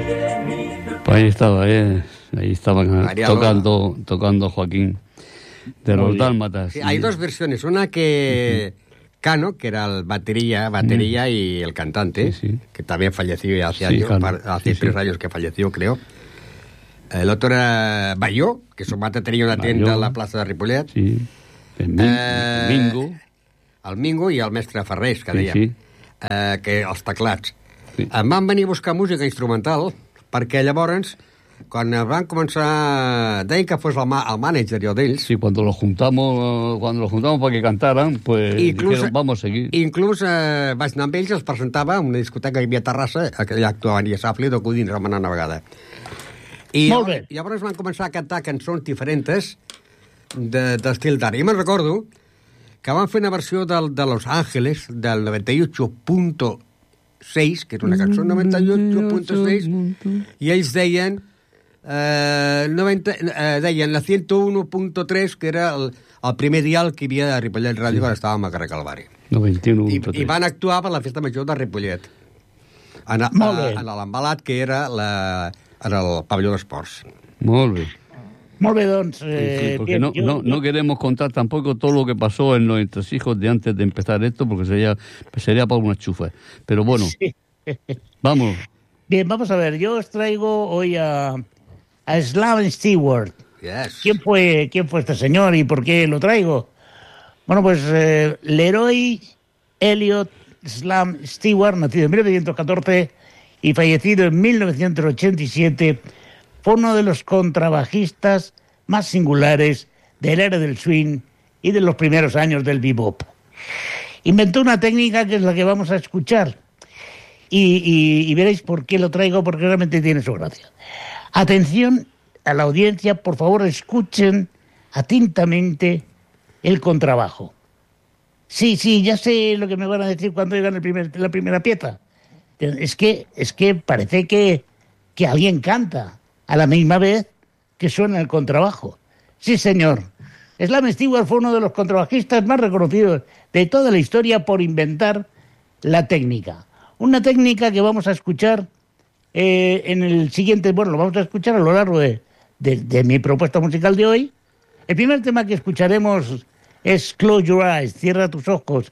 Pues ahí estaban tocando Joaquín de los Dálmatas. Sí, hay dos versiones, una que Cano, que era el batería y el cantante, que también falleció hace años, hace 3 años que falleció, creo. El otro era Bayó, que su mate tenía una tienda a la plaça de Ripollet. Sí, el Mingo. El Mingo i el mestre Ferrés, que deia. Que els teclats. Sí. Em van venir a buscar música instrumental perquè llavors, quan van començar, deien que fos el mànager d'ells. Sí, cuando los juntamos para que cantaran, pues dijeron, vamos a seguir. Inclús vaig anar amb ells, els presentava a una discoteca que hi havia a Terrassa, allà actuaven i a Safli, de Codins, remenant una vegada. I llavors van començar a cantar cançons diferents d'estil d'ara. I me'n recordo que van fer una versió de Los Ángeles, del 98.6, que era una cançó 98.6, i ells deien deien la 101.3, que era el primer dial que hi havia a Ripollet Ràdio quan estàvem a carrer Calvari. 91.3. I van actuar per la festa major de Ripollet, en l'embalat que era el pavelló d'esports. Molt bé. Molt bé, doncs... porque no queremos contar tampoco todo lo que pasó en los entresijos de antes de empezar esto, porque sería para una chufa. Pero bueno, sí. Vamos. Bien, vamos a ver. Yo os traigo hoy a Slam Stewart. Yes. ¿Quién fue este señor y por qué lo traigo? Bueno, pues Leroy Elliot Slam Stewart, nacido en 1914 y fallecido en 1987, fue uno de los contrabajistas más singulares de la era del swing y de los primeros años del bebop. Inventó una técnica que es la que vamos a escuchar y veréis por qué lo traigo, porque realmente tiene su gracia. Atención a la audiencia, por favor, escuchen atentamente el contrabajo. Sí, ya sé lo que me van a decir cuando oigan la primera pieza. Es que parece que alguien canta a la misma vez que suena el contrabajo. Sí, señor. Slam Stewart fue uno de los contrabajistas más reconocidos de toda la historia por inventar la técnica. Una técnica que vamos a escuchar en el siguiente... Bueno, lo vamos a escuchar a lo largo de mi propuesta musical de hoy. El primer tema que escucharemos es Close Your Eyes, Cierra tus ojos.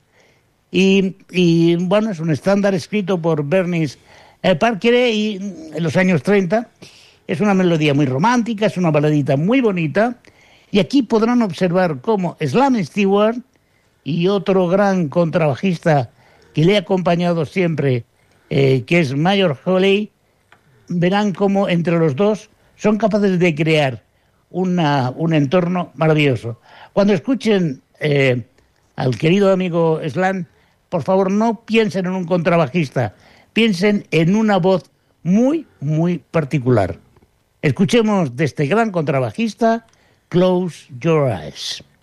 Y bueno, es un estándar escrito por Bernice Parker en los años 30. Es una melodía muy romántica, es una baladita muy bonita. Y aquí podrán observar cómo Slam Stewart y otro gran contrabajista que le ha acompañado siempre, que es Major Hawley, verán cómo entre los dos son capaces de crear un entorno maravilloso. Cuando escuchen al querido amigo Slam, por favor no piensen en un contrabajista, piensen en una voz muy, muy particular. Escuchemos de este gran contrabajista, Close Your Eyes.